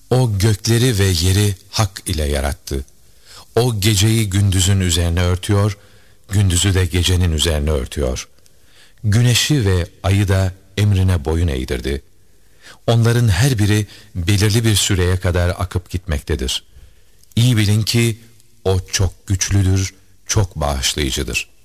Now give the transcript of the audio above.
O gökleri ve yeri hak ile yarattı. O geceyi gündüzün üzerine örtüyor, gündüzü de gecenin üzerine örtüyor. Güneşi ve ayı da emrine boyun eğdirdi. Onların her biri belirli bir süreye kadar akıp gitmektedir. İyi bilin ki o çok güçlüdür, çok bağışlayıcıdır.